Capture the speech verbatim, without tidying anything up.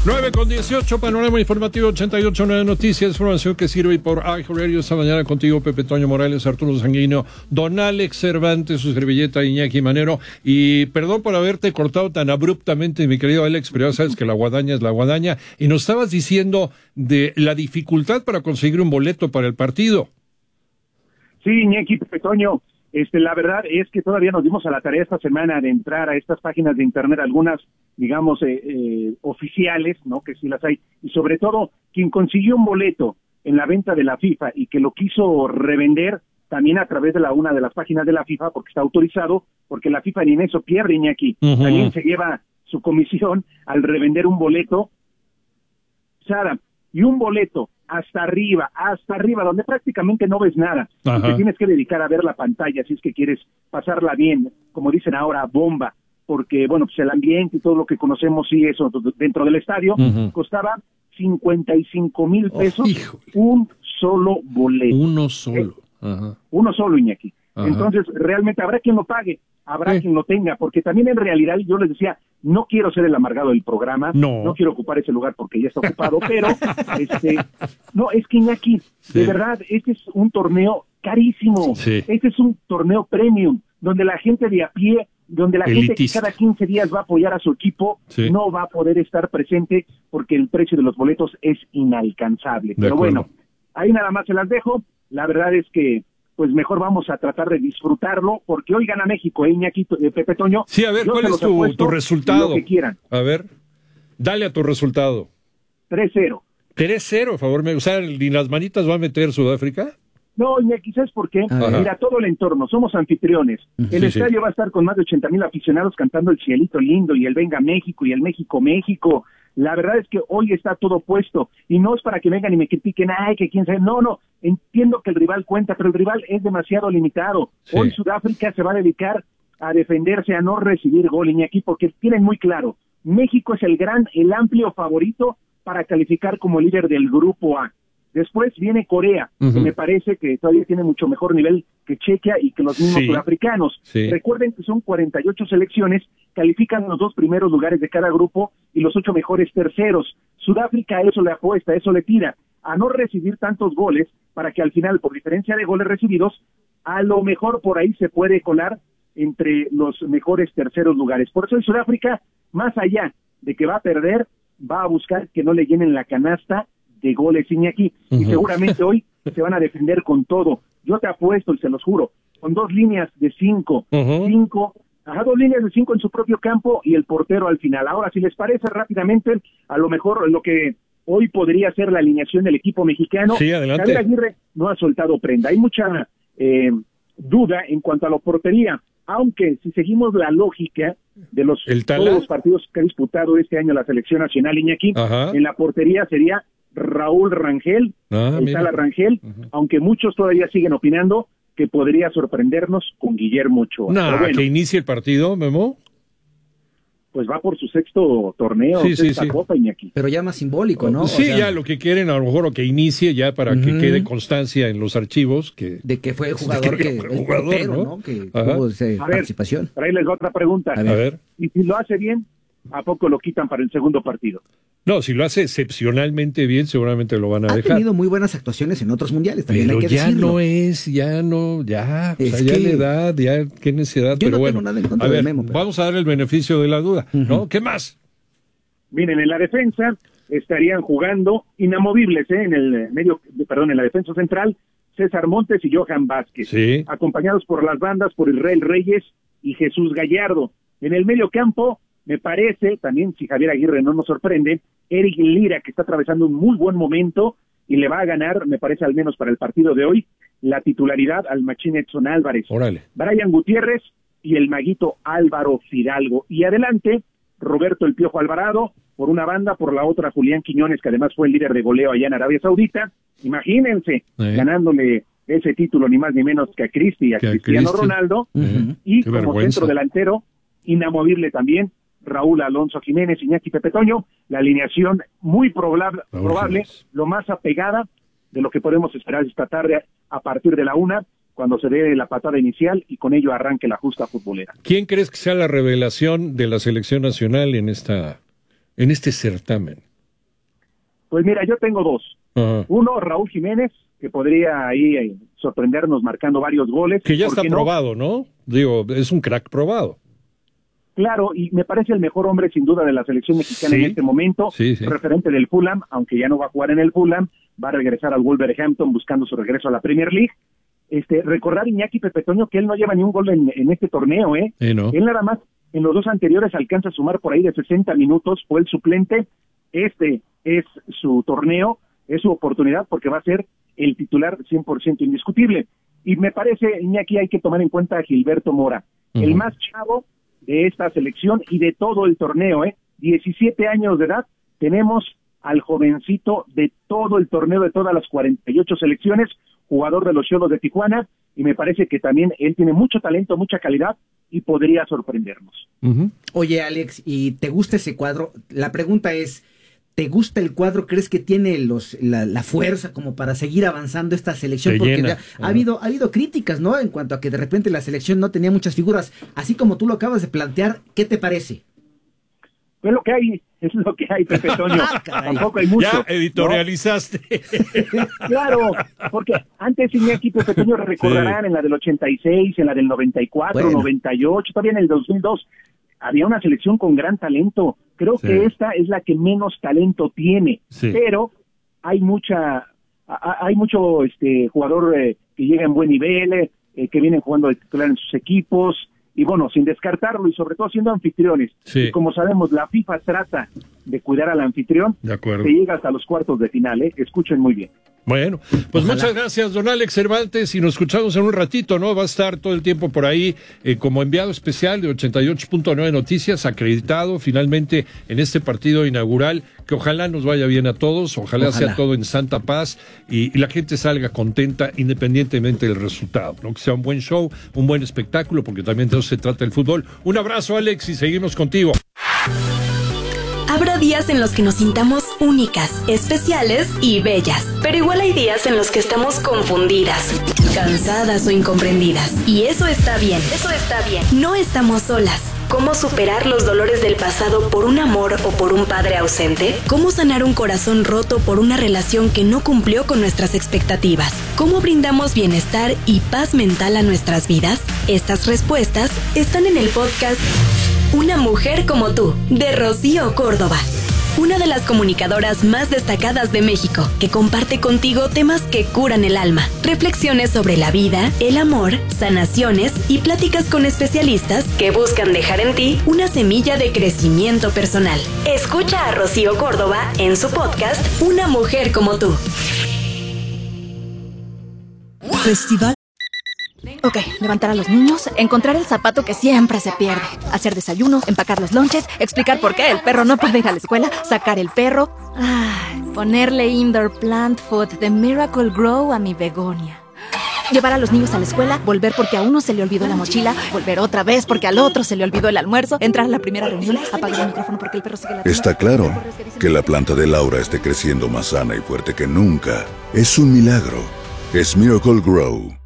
nueve con dieciocho, panorama informativo ochenta y ocho punto nueve Noticias, información que sirve por iHeartRadio. Esta mañana contigo Pepe Toño Morales, Arturo Sanguino, Don Alex Cervantes, su servilleta Iñaki Manero. Y perdón por haberte cortado tan abruptamente, mi querido Alex, pero ya sabes que la guadaña es la guadaña. Y nos estabas diciendo de la dificultad para conseguir un boleto para el partido. Sí, Iñaki, Pepe Toño. Este, la verdad es que todavía nos dimos a la tarea esta semana de entrar a estas páginas de internet, algunas, digamos, eh, eh, oficiales, ¿no? Que sí las hay, y sobre todo, quien consiguió un boleto en la venta de la FIFA y que lo quiso revender también a través de la una de las páginas de la FIFA, porque está autorizado, porque la FIFA ni en eso pierde, Iñaki, uh-huh. También se lleva su comisión al revender un boleto, Sara, y un boleto hasta arriba, hasta arriba, donde prácticamente no ves nada. Y te tienes que dedicar a ver la pantalla si es que quieres pasarla bien, como dicen ahora, bomba, porque, bueno, pues el ambiente y todo lo que conocemos, sí, eso dentro del estadio, uh-huh. Costaba cincuenta y cinco mil pesos oh, un solo boleto. Uno solo. Uh-huh. Uno solo, Iñaki. Uh-huh. Entonces, realmente habrá quien lo pague, habrá sí. quien lo tenga, porque también en realidad, yo les decía, no quiero ser el amargado del programa, no, no quiero ocupar ese lugar porque ya está ocupado, pero, este, no, es que Iñaki, sí. de verdad, este es un torneo carísimo, sí. este es un torneo premium, donde la gente de a pie, donde la elitista. Gente que cada quince días va a apoyar a su equipo, sí. no va a poder estar presente porque el precio de los boletos es inalcanzable. De pero acuerdo. Bueno, ahí nada más se las dejo, la verdad es que pues mejor vamos a tratar de disfrutarlo, porque hoy gana México, ¿eh, Iñaki, eh, Pepe Toño? Sí, a ver, ¿cuál es tu, tu resultado? Lo que quieran. A ver, dale a tu resultado. tres cero. tres cero, a favor, o sea, ¿ni las manitas va a meter Sudáfrica? No, Iñaki, ¿sabes por qué? Ajá. Mira, todo el entorno, somos anfitriones. El sí, estadio sí. va a estar con más de ochenta mil aficionados cantando el Cielito Lindo y el Venga México y el México México. La verdad es que hoy está todo puesto y no es para que vengan y me critiquen, ay, que quién sabe. No, no, entiendo que el rival cuenta, pero el rival es demasiado limitado. Sí. Hoy Sudáfrica se va a dedicar a defenderse, a no recibir gol, Iñaki, porque tienen muy claro, México es el gran, el amplio favorito para calificar como líder del Grupo A. Después viene Corea, uh-huh. que me parece que todavía tiene mucho mejor nivel que Chequia y que los mismos sí. sudafricanos. Sí. Recuerden que son cuarenta y ocho selecciones, califican los dos primeros lugares de cada grupo y los ocho mejores terceros. Sudáfrica a eso le apuesta, a eso le tira, a no recibir tantos goles para que al final, por diferencia de goles recibidos, a lo mejor por ahí se puede colar entre los mejores terceros lugares. Por eso en Sudáfrica, más allá de que va a perder, va a buscar que no le llenen la canasta de goles, Iñaki, uh-huh. y seguramente hoy se van a defender con todo. Yo te apuesto, y se los juro, con dos líneas de cinco, uh-huh. cinco, ajá, dos líneas de cinco en su propio campo y el portero al final. Ahora, si les parece rápidamente, a lo mejor lo que hoy podría ser la alineación del equipo mexicano, sí, adelante. Javier Aguirre no ha soltado prenda. Hay mucha eh, duda en cuanto a la portería, aunque si seguimos la lógica de los todos los partidos que ha disputado este año la selección nacional, Iñaki, ajá. en la portería sería Raúl Rangel, ah, el Tala Rangel, uh-huh. aunque muchos todavía siguen opinando que podría sorprendernos con Guillermo Ochoa. No, bueno, que inicie el partido, Memo. Pues va por su sexto torneo, sí, sexta sí, sí. copa, Iñaki. Pero ya más simbólico, ¿no? Sí, o sea, ya lo que quieren, a lo mejor, o que inicie ya para uh-huh. que quede constancia en los archivos. que De que fue el jugador, que, que el jugador, portero, ¿no? ¿no? Que Ajá. tuvo esa a participación. Ver, para ahí les doy otra pregunta. A ver. a ver. Y si lo hace bien, ¿a poco lo quitan para el segundo partido? No, si lo hace excepcionalmente bien, seguramente lo van a ha dejar. Ha tenido muy buenas actuaciones en otros mundiales, también pero hay que ya decirlo. no es, ya no, ya, es o sea, ya que la edad, ya qué necesidad, yo pero no bueno. Tengo nada en contra a ver, de Memo, pero... vamos a dar el beneficio de la duda, uh-huh. ¿no? ¿Qué más? Miren, en la defensa estarían jugando inamovibles, ¿eh? En el medio, perdón, en la defensa central, César Montes y Johan Vázquez, sí. acompañados por las bandas por Israel Reyes y Jesús Gallardo. En el medio campo, me parece, también si Javier Aguirre no nos sorprende, Eric Lira, que está atravesando un muy buen momento y le va a ganar, me parece al menos para el partido de hoy, la titularidad al Machín Edson Álvarez. Órale. Brian Gutiérrez y el maguito Álvaro Fidalgo. Y adelante, Roberto El Piojo Alvarado, por una banda, por la otra Julián Quiñones, que además fue el líder de goleo allá en Arabia Saudita. Imagínense, eh. ganándole ese título ni más ni menos que a Cristi, a que Cristiano a Cristi. Ronaldo, uh-huh. y Qué como vergüenza. Centro delantero, inamovible también, Raúl Alonso Jiménez, Iñaki Pepe Toño, la alineación muy probable, probable, lo más apegada de lo que podemos esperar esta tarde a partir de la una, cuando se dé la patada inicial y con ello arranque la justa futbolera. ¿Quién crees que sea la revelación de la selección nacional en esta, en este certamen? Pues mira, yo tengo dos. Uh-huh. Uno, Raúl Jiménez, que podría ahí eh, sorprendernos marcando varios goles. Que ya está probado, ¿no? Digo, es un crack probado. Claro, y me parece el mejor hombre sin duda de la selección mexicana sí, en este momento, sí, sí. referente del Fulham, aunque ya no va a jugar en el Fulham, va a regresar al Wolverhampton buscando su regreso a la Premier League. Este, recordar, Iñaki Pepe Toño, que él no lleva ni un gol en, en este torneo, ¿eh? Sí, no. Él nada más en los dos anteriores alcanza a sumar por ahí de sesenta minutos, fue el suplente. Este es su torneo, es su oportunidad porque va a ser el titular cien por ciento indiscutible. Y me parece, Iñaki, hay que tomar en cuenta a Gilberto Mora, uh-huh. el más chavo de esta selección y de todo el torneo, ¿eh? diecisiete años de edad, tenemos al jovencito de todo el torneo, de todas las cuarenta y ocho selecciones, jugador de los Xolos de Tijuana, y me parece que también él tiene mucho talento, mucha calidad, y podría sorprendernos. Uh-huh. Oye, Alex, ¿y te gusta ese cuadro? La pregunta es, ¿te gusta el cuadro? ¿Crees que tiene los la, la fuerza como para seguir avanzando esta selección? Se Porque llena. ha, uh-huh. ha habido ha habido críticas, ¿no? En cuanto a que de repente la selección no tenía muchas figuras. Así como tú lo acabas de plantear, ¿qué te parece? Es lo que hay, es lo que hay, Pepe Toño. Tampoco hay mucho. Ya editorializaste. ¿No? Claro, porque antes Iñaki, Pepe Toño, recordarán sí. en la del ochenta y seis, en la del noventa y cuatro, bueno. noventa y ocho, todavía en el dos mil dos, había una selección con gran talento. Creo sí. que esta es la que menos talento tiene, sí. pero hay mucha, hay mucho este jugador eh, que llega en buen nivel, eh, que vienen jugando de titular en sus equipos. Y bueno, sin descartarlo y sobre todo siendo anfitriones. Sí. Y como sabemos, la FIFA trata de cuidar al anfitrión. De acuerdo. Que llega hasta los cuartos de final, ¿eh? Escuchen muy bien. Bueno, pues Ojalá. Muchas gracias, don Alex Cervantes, y nos escuchamos en un ratito, ¿no? Va a estar todo el tiempo por ahí eh, como enviado especial de ochenta y ocho punto nueve Noticias, acreditado finalmente en este partido inaugural, que ojalá nos vaya bien a todos, ojalá, ojalá. sea todo en santa paz y, y la gente salga contenta independientemente del resultado, ¿no? Que sea un buen show, un buen espectáculo, porque también de eso se trata el fútbol. Un abrazo, Alex, y seguimos contigo. Habrá días en los que nos sintamos únicas, especiales y bellas. Pero igual hay días en los que estamos confundidas, cansadas o incomprendidas. Y eso está bien. Eso está bien. No estamos solas. ¿Cómo superar los dolores del pasado por un amor o por un padre ausente? ¿Cómo sanar un corazón roto por una relación que no cumplió con nuestras expectativas? ¿Cómo brindamos bienestar y paz mental a nuestras vidas? Estas respuestas están en el podcast Una mujer como tú, de Rocío Córdoba. Una de las comunicadoras más destacadas de México, que comparte contigo temas que curan el alma, reflexiones sobre la vida, el amor, sanaciones y pláticas con especialistas que buscan dejar en ti una semilla de crecimiento personal. Escucha a Rocío Córdoba en su podcast Una mujer como tú. Festival. Ok, levantar a los niños, encontrar el zapato que siempre se pierde, hacer desayuno, empacar los lonches, explicar por qué el perro no puede ir a la escuela, sacar el perro, ay, ponerle indoor plant food de Miracle Grow a mi begonia. Llevar a los niños a la escuela, volver porque a uno se le olvidó la mochila, volver otra vez porque al otro se le olvidó el almuerzo, entrar a la primera reunión, apagar el micrófono porque el perro sigue la tienda. Está claro que la planta de Laura esté creciendo más sana y fuerte que nunca. Es un milagro. Es Miracle Grow.